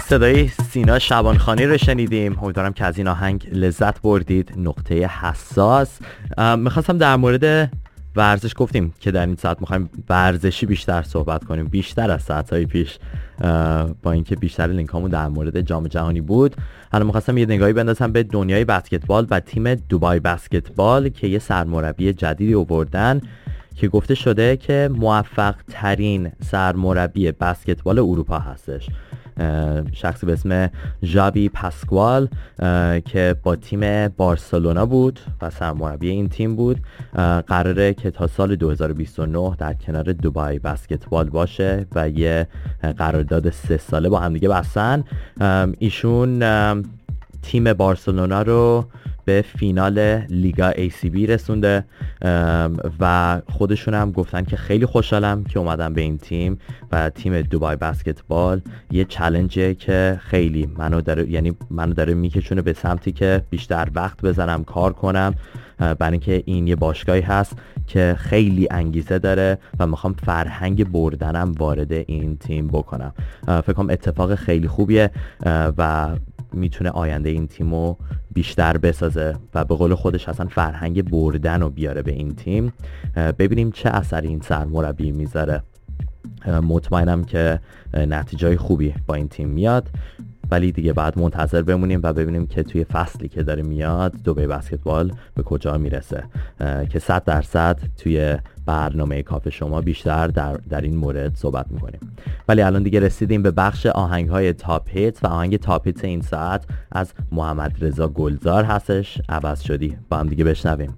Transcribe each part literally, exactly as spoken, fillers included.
صدای سینا شبانخانی رو شنیدیم. امیدوارم که از این آهنگ لذت بردید. نقطه حساس. میخواستم در مورد ورزش، گفتیم که در این ساعت میخوایم ورزشی بیشتر صحبت کنیم، بیشتر از ساعتهای پیش، با اینکه بیشتر لینکامون در مورد جام جهانی بود. حالا میخواستم یه نگاهی بندازم به دنیای بسکتبال و تیم دوبای بسکتبال که یه سرمربی جدیدی آوردن که گفته شده که موفق ترین سرمربی بسکتبال اروپا هستش. شخصی به اسم ژابی پاسکوال که با تیم بارسلونا بود و سرمربی این تیم بود. قراره که تا سال دو هزار و بیست و نه در کنار دوبای بسکتبال باشه و یه قرارداد سه ساله با هم دیگه بستن. ایشون تیم بارسلونا رو به فینال لیگا ای سی بی رسونده و خودشون هم گفتن که خیلی خوشحالم که اومدم به این تیم و تیم دوبای بسکتبال یه چالنجه که خیلی منو داره، یعنی منو داره میکشونه به سمتی که بیشتر وقت بذارم کار کنم، برای اینکه این یه باشگاهی هست که خیلی انگیزه داره و میخوام فرهنگ بردنم وارد این تیم بکنم. فکر کنم اتفاق خیلی خوبیه و میتونه آینده این تیمو بیشتر بسازه و به قول خودش اصلا فرهنگ بردن رو بیاره به این تیم. ببینیم چه اثری این سرمربی میذاره. مطمئنم که نتیجه خوبی با این تیم میاد، ولی دیگه بعد منتظر بمونیم و ببینیم که توی فصلی که داره میاد دوبای بسکتبال به کجا میرسه، که صد درصد توی برنامه کافه شما بیشتر در, در این مورد صحبت میکنیم. ولی الان دیگه رسیدیم به بخش آهنگ های تاپ هیت و آهنگ تاپ هیت این ساعت از محمد رضا گلزار هستش. عوض شدی. با هم دیگه بشنویم.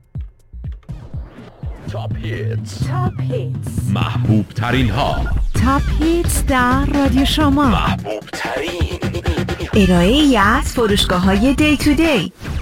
تاپ هیت، تاپ هیت، محبوب ترین ها، تاپ هیت در رادیو شما، محبوب ترین ارائه ای از فروشگاه های دی تو دی.